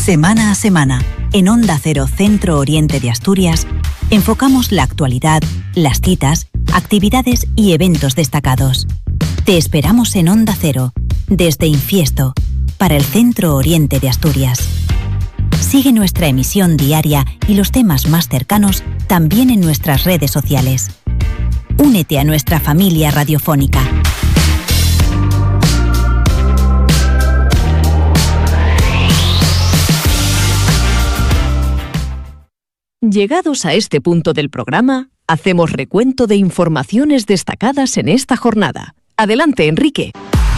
Semana a semana, en Onda Cero Centro Oriente de Asturias, enfocamos la actualidad, las citas, actividades y eventos destacados. Te esperamos en Onda Cero, desde Infiesto, para el Centro Oriente de Asturias. Sigue nuestra emisión diaria y los temas más cercanos también en nuestras redes sociales. Únete a nuestra familia radiofónica. Llegados a este punto del programa, hacemos recuento de informaciones destacadas en esta jornada. Adelante, Enrique.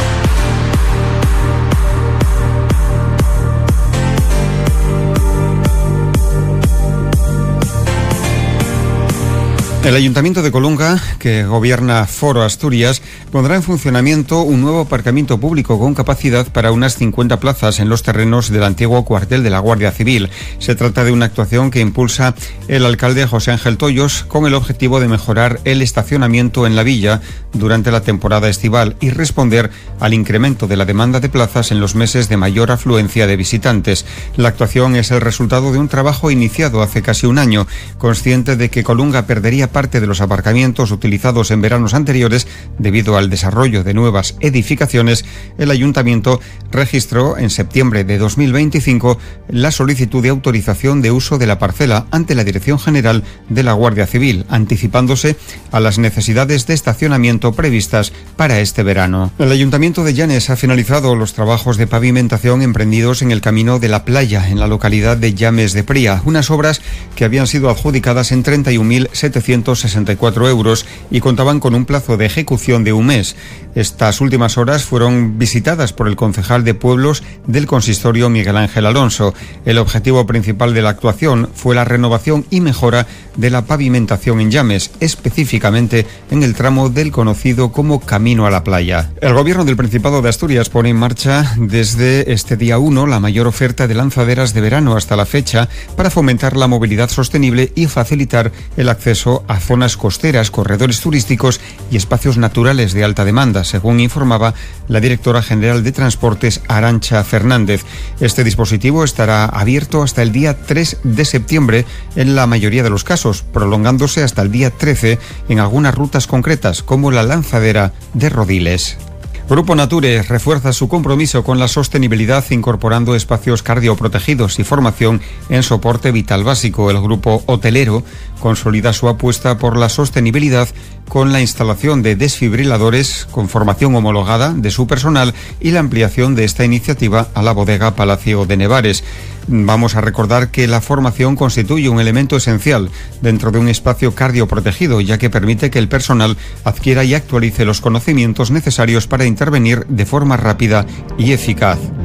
El Ayuntamiento de Colunga, que gobierna Foro Asturias, pondrá en funcionamiento un nuevo aparcamiento público con capacidad para unas 50 plazas en los terrenos del antiguo cuartel de la Guardia Civil. Se trata de una actuación que impulsa el alcalde José Ángel Tollos con el objetivo de mejorar el estacionamiento en la villa durante la temporada estival y responder al incremento de la demanda de plazas en los meses de mayor afluencia de visitantes. La actuación es el resultado de un trabajo iniciado hace casi un año, consciente de que Colunga perdería parte de los aparcamientos utilizados en veranos anteriores debido al desarrollo de nuevas edificaciones. El Ayuntamiento registró en septiembre de 2025 la solicitud de autorización de uso de la parcela ante la Dirección General de la Guardia Civil, anticipándose a las necesidades de estacionamiento previstas para este verano. El Ayuntamiento de Llanes ha finalizado los trabajos de pavimentación emprendidos en el Camino de la Playa, en la localidad de Llames de Pría, unas obras que habían sido adjudicadas en 31.764 euros y contaban con un plazo de ejecución de un mes. Estas últimas horas fueron visitadas por el concejal de Pueblos del consistorio Miguel Ángel Alonso. El objetivo principal de la actuación fue la renovación y mejora de la pavimentación en Llames, específicamente en el tramo del conocido como Camino a la Playa. El Gobierno del Principado de Asturias pone en marcha desde este día 1 la mayor oferta de lanzaderas de verano hasta la fecha para fomentar la movilidad sostenible y facilitar el acceso a zonas costeras, corredores turísticos y espacios naturales de alta demanda, según informaba la directora general de Transportes, Arantxa Fernández. Este dispositivo estará abierto hasta el día 3 de septiembre en la mayoría de los casos, prolongándose hasta el día 13 en algunas rutas concretas, como la lanzadera de Rodiles. Grupo Nature refuerza su compromiso con la sostenibilidad incorporando espacios cardioprotegidos y formación en soporte vital básico. El grupo hotelero consolida su apuesta por la sostenibilidad con la instalación de desfibriladores con formación homologada de su personal y la ampliación de esta iniciativa a la bodega Palacio de Nevares. Vamos a recordar que la formación constituye un elemento esencial dentro de un espacio cardioprotegido, ya que permite que el personal adquiera y actualice los conocimientos necesarios para intervenir de forma rápida y eficaz.